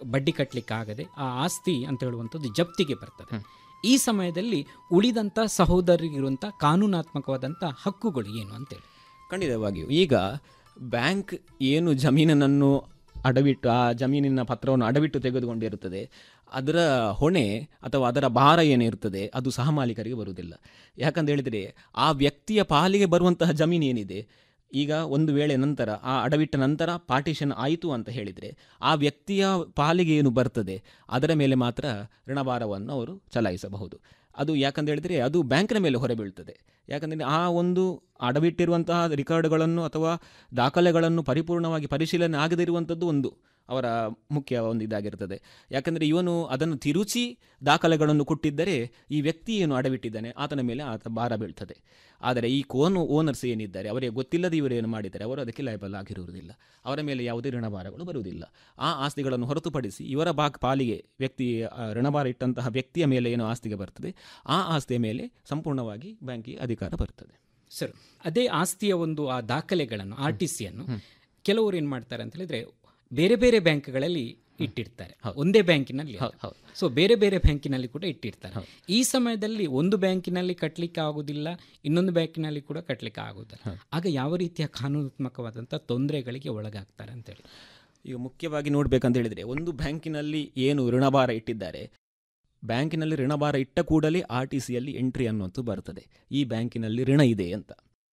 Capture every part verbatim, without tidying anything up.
ಬಡ್ಡಿ ಕಟ್ಟಲಿಕ್ಕಾಗದೆ ಆ ಆಸ್ತಿ ಅಂತ ಹೇಳುವಂಥದ್ದು ಜಪ್ತಿಗೆ ಬರ್ತದೆ. ಈ ಸಮಯದಲ್ಲಿ ಉಳಿದಂಥ ಸಹೋದರರಿಗಿರುವಂಥ ಕಾನೂನಾತ್ಮಕವಾದಂಥ ಹಕ್ಕುಗಳು ಏನು ಅಂತೇಳಿ. ಖಂಡಿತವಾಗಿಯೂ ಈಗ ಬ್ಯಾಂಕ್ ಏನು ಜಮೀನನ್ನು ಅಡವಿಟ್ಟು ಆ ಜಮೀನಿನ ಪತ್ರವನ್ನು ಅಡವಿಟ್ಟು ತೆಗೆದುಕೊಂಡಿರುತ್ತದೆ, ಅದರ ಹೊಣೆ ಅಥವಾ ಅದರ ಭಾರ ಏನಿರ್ತದೆ ಅದು ಸಹ ಮಾಲೀಕರಿಗೆ ಬರುವುದಿಲ್ಲ. ಯಾಕಂತ ಹೇಳಿದರೆ ಆ ವ್ಯಕ್ತಿಯ ಪಾಲಿಗೆ ಬರುವಂತಹ ಜಮೀನು ಏನಿದೆ, ಈಗ ಒಂದು ವೇಳೆ ನಂತರ ಆ ಅಡವಿಟ್ಟ ನಂತರ ಪಾರ್ಟಿಷನ್ ಆಯಿತು ಅಂತ ಹೇಳಿದರೆ ಆ ವ್ಯಕ್ತಿಯ ಪಾಲಿಗೆ ಏನು ಬರ್ತದೆ ಅದರ ಮೇಲೆ ಮಾತ್ರ ಋಣಭಾರವನ್ನು ಅವರು ಚಲಾಯಿಸಬಹುದು. ಅದು ಯಾಕಂತ ಹೇಳಿದರೆ ಅದು ಬ್ಯಾಂಕಿನ ಮೇಲೆ ಹೊರೆ ಬೀಳ್ತದೆ. ಯಾಕಂದರೆ ಆ ಒಂದು ಅಡವಿಟ್ಟಿರುವಂತಹ ರಿಕಾರ್ಡ್ಗಳನ್ನು ಅಥವಾ ದಾಖಲೆಗಳನ್ನು ಪರಿಪೂರ್ಣವಾಗಿ ಪರಿಶೀಲನೆ ಆಗದಿರುವಂಥದ್ದು ಒಂದು ಅವರ ಮುಖ್ಯ ಒಂದು ಇದಾಗಿರ್ತದೆ. ಯಾಕಂದರೆ ಇವನು ಅದನ್ನು ತಿರುಚಿ ದಾಖಲೆಗಳನ್ನು ಕೊಟ್ಟಿದ್ದರೆ ಈ ವ್ಯಕ್ತಿ ಏನು ಅಡವಿಟ್ಟಿದ್ದಾನೆ ಆತನ ಮೇಲೆ ಆತ ಭಾರ ಬೀಳ್ತದೆ. ಆದರೆ ಈ ಕೋನು ಓನರ್ಸ್ ಏನಿದ್ದಾರೆ ಅವರಿಗೆ ಗೊತ್ತಿಲ್ಲದೆ ಇವರು ಏನು ಮಾಡಿದ್ದಾರೆ ಅವರು ಅದಕ್ಕೆ ಲಯಬಲ್ ಆಗಿರುವುದಿಲ್ಲ, ಅವರ ಮೇಲೆ ಯಾವುದೇ ಋಣಭಾರಗಳು ಬರುವುದಿಲ್ಲ. ಆ ಆಸ್ತಿಗಳನ್ನು ಹೊರತುಪಡಿಸಿ ಇವರ ಬಾಕ್ ಪಾಲಿಗೆ ವ್ಯಕ್ತಿ ಋಣಭಾರ ಇಟ್ಟಂತಹ ವ್ಯಕ್ತಿಯ ಮೇಲೆ ಏನು ಆಸ್ತಿಗೆ ಬರ್ತದೆ ಆ ಆಸ್ತಿಯ ಮೇಲೆ ಸಂಪೂರ್ಣವಾಗಿ ಬ್ಯಾಂಕಿಗೆ ಅಧಿಕಾರ ಬರ್ತದೆ. ಸರ್, ಅದೇ ಆಸ್ತಿಯ ಒಂದು ಆ ದಾಖಲೆಗಳನ್ನು ಆರ್ ಟಿ ಸಿಯನ್ನು ಕೆಲವರು ಏನು ಮಾಡ್ತಾರೆ ಅಂತ ಹೇಳಿದ್ರೆ ಬೇರೆ ಬೇರೆ ಬ್ಯಾಂಕ್ಗಳಲ್ಲಿ ಇಟ್ಟಿರ್ತಾರೆ, ಒಂದೇ ಬ್ಯಾಂಕಿನಲ್ಲಿ. ಸೊ ಬೇರೆ ಬೇರೆ ಬ್ಯಾಂಕಿನಲ್ಲಿ ಕೂಡ ಇಟ್ಟಿರ್ತಾರೆ. ಈ ಸಮಯದಲ್ಲಿ ಒಂದು ಬ್ಯಾಂಕಿನಲ್ಲಿ ಕಟ್ಟಲಿಕ್ಕೆ ಆಗುದಿಲ್ಲ, ಇನ್ನೊಂದು ಬ್ಯಾಂಕಿನಲ್ಲಿ ಕೂಡ ಕಟ್ಟಲಿಕ್ಕೆ ಆಗುದಿಲ್ಲ. ಆಗ ಯಾವ ರೀತಿಯ ಕಾನೂನಾತ್ಮಕವಾದಂಥ ತೊಂದರೆಗಳಿಗೆ ಒಳಗಾಗ್ತಾರೆ ಅಂತೇಳಿ. ಈಗ ಮುಖ್ಯವಾಗಿ ನೋಡ್ಬೇಕಂತ ಹೇಳಿದರೆ ಒಂದು ಬ್ಯಾಂಕಿನಲ್ಲಿ ಏನು ಋಣಭಾರ ಇಟ್ಟಿದ್ದಾರೆ, ಬ್ಯಾಂಕಿನಲ್ಲಿ ಋಣಭಾರ ಇಟ್ಟ ಕೂಡಲೇ ಆರ್ ಟಿ ಸಿಯಲ್ಲಿ ಎಂಟ್ರಿ ಅನ್ನುವಂಥದ್ದು ಬರ್ತದೆ, ಈ ಬ್ಯಾಂಕಿನಲ್ಲಿ ಋಣ ಇದೆ ಅಂತ.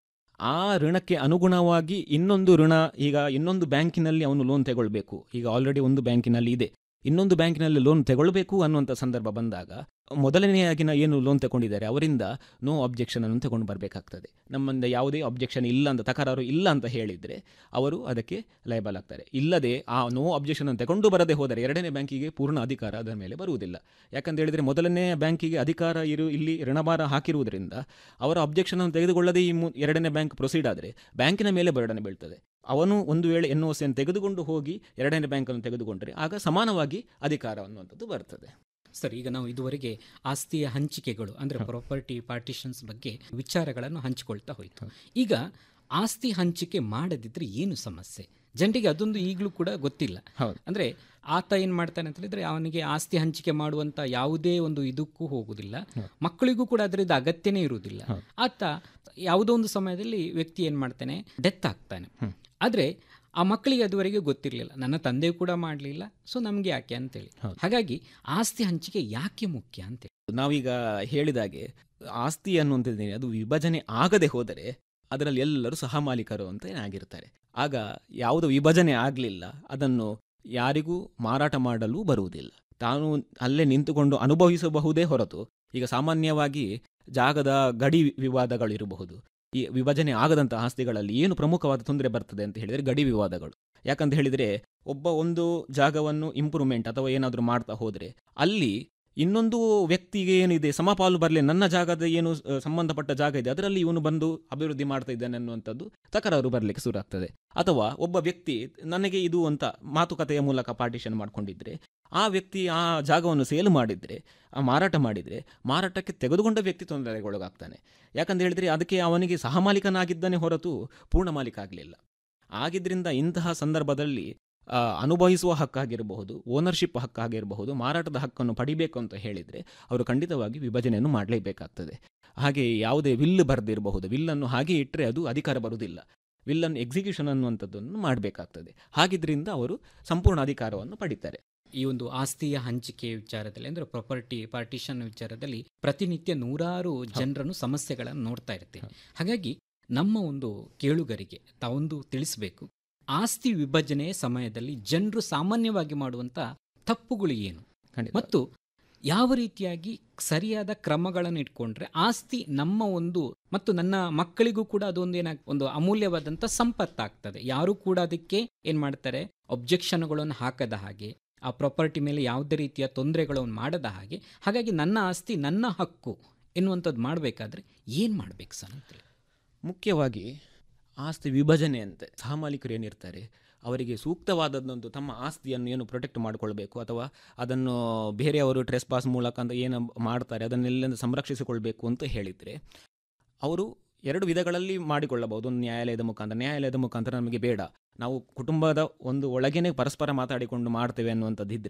ಆ ಋಣಕ್ಕೆ ಅನುಗುಣವಾಗಿ ಇನ್ನೊಂದು ಋಣ, ಈಗ ಇನ್ನೊಂದು ಬ್ಯಾಂಕಿನಲ್ಲಿ ಅವನು ಲೋನ್ ತಗೊಳ್ಬೇಕು, ಈಗ ಆಲ್ರೆಡಿ ಒಂದು ಬ್ಯಾಂಕಿನಲ್ಲಿ ಇದೆ, ಇನ್ನೊಂದು ಬ್ಯಾಂಕಿನಲ್ಲಿ ಲೋನ್ ತಗೊಳ್ಬೇಕು ಅನ್ನುವಂಥ ಸಂದರ್ಭ ಬಂದಾಗ ಮೊದಲನೆಯಾಗಿನ ಏನು ಲೋನ್ ತಗೊಂಡಿದ್ದಾರೆ ಅವರಿಂದ ನೋ ಅಬ್ಜೆಕ್ಷನ್ ಅನ್ನು ತಗೊಂಡು ಬರಬೇಕಾಗ್ತದೆ. ನಮ್ಮಿಂದ ಯಾವುದೇ ಅಬ್ಜೆಕ್ಷನ್ ಇಲ್ಲ ಅಂತ, ತಕರಾರು ಇಲ್ಲ ಅಂತ ಹೇಳಿದರೆ ಅವರು ಅದಕ್ಕೆ ಲಯಬಲ್ ಆಗ್ತಾರೆ. ಇಲ್ಲದೆ ಆ ನೋ ಅಬ್ಜೆಕ್ಷನ್ ಅನ್ನು ತಗೊಂಡು ಬರದೆ ಹೋದರೆ ಎರಡನೇ ಬ್ಯಾಂಕಿಗೆ ಪೂರ್ಣ ಅಧಿಕಾರ ಅದರ ಮೇಲೆ ಬರುವುದಿಲ್ಲ. ಯಾಕಂತ ಹೇಳಿದರೆ ಮೊದಲನೇ ಬ್ಯಾಂಕಿಗೆ ಅಧಿಕಾರ ಇರು ಇಲ್ಲಿ ಋಣಭಾರ ಹಾಕಿರುವುದರಿಂದ ಅವರ ಅಬ್ಜೆಕ್ಷನ್ ಅನ್ನು ತೆಗೆದುಕೊಳ್ಳದೆ ಈ ಎರಡನೇ ಬ್ಯಾಂಕ್ ಪ್ರೊಸೀಡ್ ಆದರೆ ಬ್ಯಾಂಕಿನ ಮೇಲೆ ಬರ್ಡನೆ ಬೀಳ್ತದೆ. ಅವನು ಒಂದು ವೇಳೆ ಎನ್ ಒ ಸಿಯನ್ನು ತೆಗೆದುಕೊಂಡು ಹೋಗಿ ಎರಡನೇ ಬ್ಯಾಂಕನ್ನು ತೆಗೆದುಕೊಂಡರೆ ಆಗ ಸಮಾನವಾಗಿ ಅಧಿಕಾರ ಅನ್ನುವಂಥದ್ದು ಬರ್ತದೆ. ಸರ್, ಈಗ ನಾವು ಇದುವರೆಗೆ ಆಸ್ತಿಯ ಹಂಚಿಕೆಗಳು ಅಂದರೆ ಪ್ರಾಪರ್ಟಿ ಪಾರ್ಟಿಷನ್ಸ್ ಬಗ್ಗೆ ವಿಚಾರಗಳನ್ನು ಹಂಚಿಕೊಳ್ತಾ ಹೋಯಿತು. ಈಗ ಆಸ್ತಿ ಹಂಚಿಕೆ ಮಾಡದಿದ್ರೆ ಏನು ಸಮಸ್ಯೆ? ಜನರಿಗೆ ಅದೊಂದು ಈಗಲೂ ಕೂಡ ಗೊತ್ತಿಲ್ಲ. ಅಂದರೆ ಆತ ಏನು ಮಾಡ್ತಾನೆ ಅಂತ ಹೇಳಿದ್ರೆ ಅವನಿಗೆ ಆಸ್ತಿ ಹಂಚಿಕೆ ಮಾಡುವಂಥ ಯಾವುದೇ ಒಂದು ಇದಕ್ಕೂ ಹೋಗುವುದಿಲ್ಲ, ಮಕ್ಕಳಿಗೂ ಕೂಡ ಅದರಿಂದ ಅಗತ್ಯನೇ ಇರುವುದಿಲ್ಲ. ಆತ ಯಾವುದೋ ಒಂದು ಸಮಯದಲ್ಲಿ ವ್ಯಕ್ತಿ ಏನು ಮಾಡ್ತಾನೆ, ಡೆತ್ ಆಗ್ತಾನೆ. ಆದರೆ ಆ ಮಕ್ಕಳಿಗೆ ಅದುವರೆಗೆ ಗೊತ್ತಿರಲಿಲ್ಲ, ನನ್ನ ತಂದೆ ಕೂಡ ಮಾಡಲಿಲ್ಲ, ಸೊ ನಮಗೆ ಯಾಕೆ ಅಂತೇಳಿ. ಹಾಗಾಗಿ ಆಸ್ತಿ ಹಂಚಿಕೆ ಯಾಕೆ ಮುಖ್ಯ ಅಂತೇಳಿ ನಾವೀಗ ಹೇಳಿದಾಗೆ ಆಸ್ತಿ ಅನ್ನುವಂಥದ್ದು ಅದು ವಿಭಜನೆ ಆಗದೆ ಹೋದರೆ ಅದರಲ್ಲಿ ಎಲ್ಲರೂ ಸಹ ಮಾಲೀಕರು ಅಂತ ಆಗಿರ್ತಾರೆ. ಆಗ ಯಾವುದು ವಿಭಜನೆ ಆಗಲಿಲ್ಲ ಅದನ್ನು ಯಾರಿಗೂ ಮಾರಾಟ ಮಾಡಲು ಬರುವುದಿಲ್ಲ, ತಾನು ಅಲ್ಲೇ ನಿಂತುಕೊಂಡು ಅನುಭವಿಸಬಹುದೇ ಹೊರತು. ಈಗ ಸಾಮಾನ್ಯವಾಗಿ ಜಾಗದ ಗಡಿ ವಿವಾದಗಳಿರಬಹುದು. ಈ ವಿಭಜನೆ ಆಗದಂಥ ಆಸ್ತಿಗಳಲ್ಲಿ ಏನು ಪ್ರಮುಖವಾದ ತೊಂದರೆ ಬರ್ತದೆ ಅಂತ ಹೇಳಿದರೆ ಗಡಿ ವಿವಾದಗಳು. ಯಾಕಂತ ಹೇಳಿದರೆ ಒಬ್ಬ ಒಂದು ಜಾಗವನ್ನು ಇಂಪ್ರೂವ್ಮೆಂಟ್ ಅಥವಾ ಏನಾದರೂ ಮಾಡ್ತಾ ಹೋದರೆ ಅಲ್ಲಿ ಇನ್ನೊಂದು ವ್ಯಕ್ತಿಗೆ ಏನಿದೆ ಸಮಪಾಲು ಬರಲಿ, ನನ್ನ ಜಾಗದ ಏನು ಸಂಬಂಧಪಟ್ಟ ಜಾಗ ಇದೆ ಅದರಲ್ಲಿ ಇವನು ಬಂದು ಅಭಿವೃದ್ಧಿ ಮಾಡ್ತಾ ಇದ್ದಾನೆ ಅನ್ನುವಂಥದ್ದು ತಕರಾರು ಬರಲಿಕ್ಕೆ ಶುರು ಆಗ್ತದೆ. ಅಥವಾ ಒಬ್ಬ ವ್ಯಕ್ತಿ ನನಗೆ ಇದು ಅಂತ ಮಾತುಕತೆಯ ಮೂಲಕ ಪಾರ್ಟಿಷನ್ ಮಾಡ್ಕೊಂಡಿದ್ರೆ ಆ ವ್ಯಕ್ತಿ ಆ ಜಾಗವನ್ನು ಸೇಲ್ ಮಾಡಿದರೆ, ಆ ಮಾರಾಟ ಮಾಡಿದರೆ ಮಾರಾಟಕ್ಕೆ ತೆಗೆದುಕೊಂಡ ವ್ಯಕ್ತಿ ತೊಂದರೆಗೊಳಗಾಗ್ತಾನೆ. ಯಾಕಂತ ಹೇಳಿದರೆ ಅದಕ್ಕೆ ಅವನಿಗೆ ಸಹ ಮಾಲೀಕನಾಗಿದ್ದಾನೆ ಹೊರತು ಪೂರ್ಣ ಮಾಲೀಕ ಆಗಲಿಲ್ಲ. ಆಗಿದ್ದರಿಂದ ಇಂತಹ ಸಂದರ್ಭದಲ್ಲಿ ಅನುಭವಿಸುವ ಹಕ್ಕಾಗಿರಬಹುದು, ಓನರ್ಶಿಪ್ ಹಕ್ಕಾಗಿರಬಹುದು, ಮಾರಾಟದ ಹಕ್ಕನ್ನು ಪಡಿಬೇಕು ಅಂತ ಹೇಳಿದರೆ ಅವರು ಖಂಡಿತವಾಗಿ ವಿಭಜನೆಯನ್ನು ಮಾಡಲೇಬೇಕಾಗ್ತದೆ. ಹಾಗೆ ಯಾವುದೇ ವಿಲ್ ಬರೆದಿರಬಹುದು, ವಿಲ್ಲನ್ನು ಹಾಗೆ ಇಟ್ಟರೆ ಅದು ಅಧಿಕಾರ ಬರುವುದಿಲ್ಲ, ವಿಲ್ಲನ್ನು ಎಕ್ಸಿಕ್ಯೂಷನ್ ಅನ್ನುವಂಥದ್ದನ್ನು ಮಾಡಬೇಕಾಗ್ತದೆ. ಹಾಗಿದ್ರಿಂದ ಅವರು ಸಂಪೂರ್ಣ ಅಧಿಕಾರವನ್ನು ಪಡಿತಾರೆ. ಈ ಒಂದು ಆಸ್ತಿಯ ಹಂಚಿಕೆ ವಿಚಾರದಲ್ಲಿ ಅಂದರೆ ಪ್ರಾಪರ್ಟಿ ಪಾರ್ಟಿಷನ್ ವಿಚಾರದಲ್ಲಿ ಪ್ರತಿನಿತ್ಯ ನೂರಾರು ಜನರನ್ನು ಸಮಸ್ಯೆಗಳನ್ನು ನೋಡ್ತಾ ಇರ್ತೀವಿ. ಹಾಗಾಗಿ ನಮ್ಮ ಒಂದು ಕೇಳುಗರಿಗೆ ತಾವೊಂದು ತಿಳಿಸಬೇಕು, ಆಸ್ತಿ ವಿಭಜನೆ ಸಮಯದಲ್ಲಿ ಜನರು ಸಾಮಾನ್ಯವಾಗಿ ಮಾಡುವಂಥ ತಪ್ಪುಗಳು ಏನು ಮತ್ತು ಯಾವ ರೀತಿಯಾಗಿ ಸರಿಯಾದ ಕ್ರಮಗಳನ್ನು ಇಟ್ಕೊಂಡ್ರೆ ಆಸ್ತಿ ನಮ್ಮ ಒಂದು ಮತ್ತು ನನ್ನ ಮಕ್ಕಳಿಗೂ ಕೂಡ ಅದೊಂದು ಏನಾಗ ಒಂದು ಅಮೂಲ್ಯವಾದಂಥ ಸಂಪತ್ತಾಗ್ತದೆ. ಯಾರು ಕೂಡ ಅದಕ್ಕೆ ಏನು ಮಾಡ್ತಾರೆ, ಅಬ್ಜೆಕ್ಷನ್ಗಳನ್ನು ಹಾಕದ ಹಾಗೆ, ಆ ಪ್ರಾಪರ್ಟಿ ಮೇಲೆ ಯಾವುದೇ ರೀತಿಯ ತೊಂದರೆಗಳನ್ನು ಮಾಡದ ಹಾಗೆ. ಹಾಗಾಗಿ ನನ್ನ ಆಸ್ತಿ ನನ್ನ ಹಕ್ಕು ಎನ್ನುವಂಥದ್ದು ಮಾಡಬೇಕಾದ್ರೆ ಏನು ಮಾಡಬೇಕು ಸರ್ ಅಂತೇಳಿ? ಮುಖ್ಯವಾಗಿ ಆಸ್ತಿ ವಿಭಜನೆ ಅಂತೆ ಸಹ ಮಾಲೀಕರು ಏನಿರ್ತಾರೆ ಅವರಿಗೆ ಸೂಕ್ತವಾದದ್ದೊಂದು ತಮ್ಮ ಆಸ್ತಿಯನ್ನು ಏನು ಪ್ರೊಟೆಕ್ಟ್ ಮಾಡಿಕೊಳ್ಬೇಕು ಅಥವಾ ಅದನ್ನು ಬೇರೆಯವರು ಟ್ರೆಸ್ ಪಾಸ್ ಮೂಲಕ ಅಂತ ಏನು ಮಾಡ್ತಾರೆ ಅದನ್ನೆಲ್ಲ ಸಂರಕ್ಷಿಸಿಕೊಳ್ಬೇಕು ಅಂತ ಹೇಳಿದರೆ ಅವರು ಎರಡು ವಿಧಗಳಲ್ಲಿ ಮಾಡಿಕೊಳ್ಳಬಹುದು. ಒಂದು ನ್ಯಾಯಾಲಯದ ಮುಖಾಂತರ, ನ್ಯಾಯಾಲಯದ ಮುಖಾಂತರ ನಮಗೆ ಬೇಡ, ನಾವು ಕುಟುಂಬದ ಒಂದು ಒಳಗೇನೆ ಪರಸ್ಪರ ಮಾತಾಡಿಕೊಂಡು ಮಾಡ್ತೇವೆ ಅನ್ನುವಂಥದ್ದಿದ್ದರೆ